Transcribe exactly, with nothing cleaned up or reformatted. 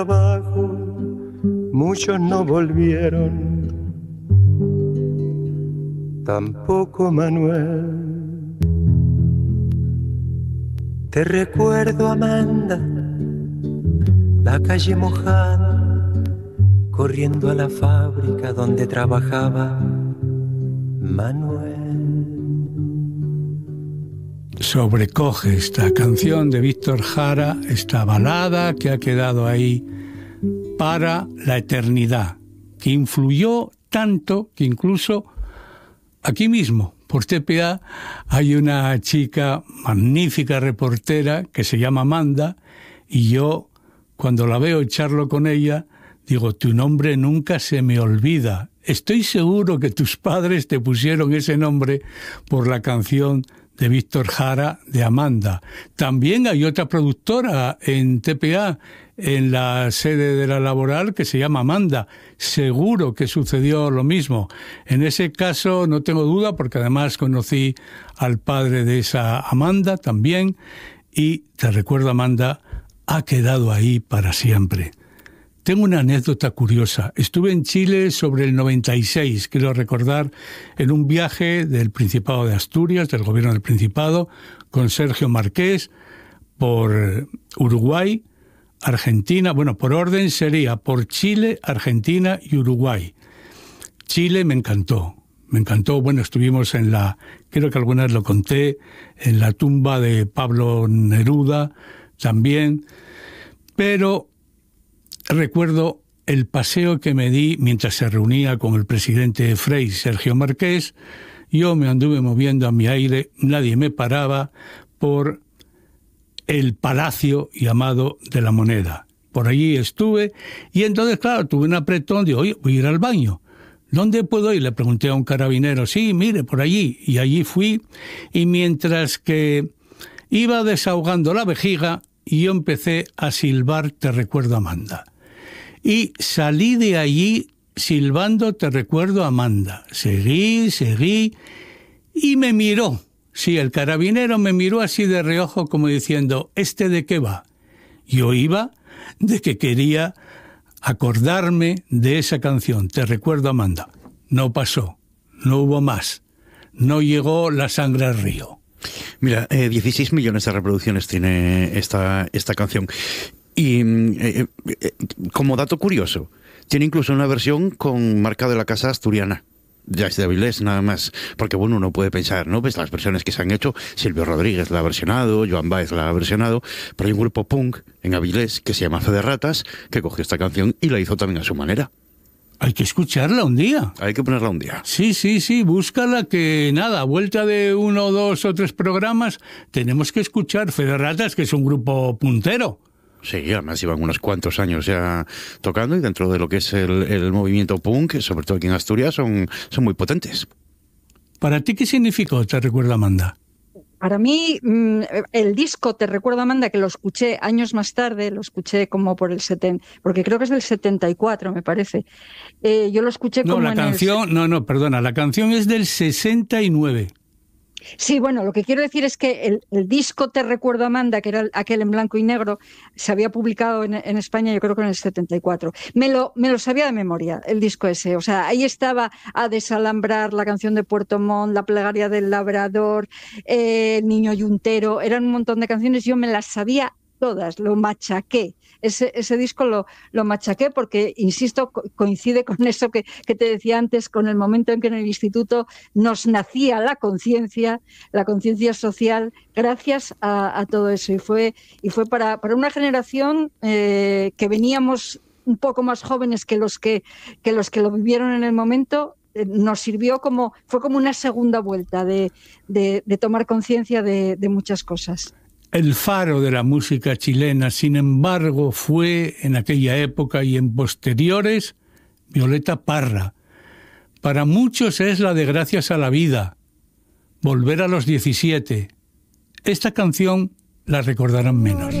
Abajo, muchos no volvieron, tampoco Manuel. Te recuerdo, Amanda, la calle mojada, corriendo a la fábrica donde trabajaba Manuel. Sobrecoge esta canción de Víctor Jara, esta balada que ha quedado ahí para la eternidad, que influyó tanto que incluso aquí mismo, por T P A, hay una chica magnífica reportera que se llama Amanda, y yo, cuando la veo y charlo con ella, digo, tu nombre nunca se me olvida. Estoy seguro que tus padres te pusieron ese nombre por la canción de Víctor Jara, de Amanda. También hay otra productora en T P A, en la sede de la Laboral, que se llama Amanda. Seguro que sucedió lo mismo. En ese caso no tengo duda, porque además conocí al padre de esa Amanda también, y te recuerdo, Amanda, ha quedado ahí para siempre. Tengo una anécdota curiosa. Estuve en Chile sobre el noventa y seis, quiero recordar, en un viaje del Principado de Asturias, del gobierno del Principado, con Sergio Marqués, por Uruguay, Argentina, bueno, por orden sería por Chile, Argentina y Uruguay. Chile me encantó, me encantó. Bueno, estuvimos en la, creo que alguna vez lo conté, en la tumba de Pablo Neruda también, pero recuerdo el paseo que me di mientras se reunía con el presidente Frei, Sergio Marqués. Yo me anduve moviendo a mi aire, nadie me paraba, por el Palacio llamado de la Moneda. Por allí estuve y entonces, claro, tuve un apretón, digo, oye, voy a ir al baño. ¿Dónde puedo ir? Le pregunté a un carabinero. Sí, mire, por allí. Y allí fui, y mientras que iba desahogando la vejiga, yo empecé a silbar Te recuerdo, Amanda. Y salí de allí silbando Te recuerdo, Amanda. Seguí, seguí, y me miró. Sí, el carabinero me miró así de reojo como diciendo, ¿este de qué va? Yo iba de que quería acordarme de esa canción, Te recuerdo, Amanda. No pasó, no hubo más, no llegó la sangre al río. Mira, eh, dieciséis millones de reproducciones tiene esta, esta canción. Y eh, eh, como dato curioso, tiene incluso una versión con marca de la casa asturiana. Ya es de Avilés nada más, porque bueno, uno puede pensar, ¿no? Pues las versiones que se han hecho, Silvio Rodríguez la ha versionado, Joan Baez la ha versionado, pero hay un grupo punk en Avilés que se llama Fe de Ratas, que cogió esta canción y la hizo también a su manera. Hay que escucharla un día. Hay que ponerla un día. Sí, sí, sí, búscala, que nada, a vuelta de uno, dos o tres programas, tenemos que escuchar Fe de Ratas, que es un grupo puntero. Sí, además llevan unos cuantos años ya tocando, y dentro de lo que es el, el movimiento punk, sobre todo aquí en Asturias, son, son muy potentes. ¿Para ti qué significó Te recuerdo, Amanda? Para mí, el disco Te recuerdo, Amanda, que lo escuché años más tarde, lo escuché como por el setenta, porque creo que es del setenta y cuatro, me parece. Eh, yo lo escuché no, como la en canción, el... No, no, perdona, la canción es del sesenta y nueve. Sí, bueno, lo que quiero decir es que el, el disco Te recuerdo, Amanda, que era aquel en blanco y negro, se había publicado en, en España, yo creo que en el setenta y cuatro. Me lo, me lo sabía de memoria, el disco ese. O sea, ahí estaba A desalambrar, la canción de Puerto Montt, La plegaria del labrador, eh, El niño yuntero, eran un montón de canciones, yo me las sabía todas, lo machaqué. Ese, ese disco lo, lo machaqué porque, insisto, co- coincide con eso que, que te decía antes, con el momento en que en el instituto nos nacía la conciencia, la conciencia social, gracias a, a todo eso. Y fue, y fue para, para una generación eh, que veníamos un poco más jóvenes que los que, que los que lo vivieron en el momento, eh, nos sirvió como, fue como una segunda vuelta de, de, de tomar conciencia de, de muchas cosas. El faro de la música chilena, sin embargo, fue en aquella época y en posteriores Violeta Parra. Para muchos es la de Gracias a la vida, Volver a los diecisiete. Esta canción la recordarán menos.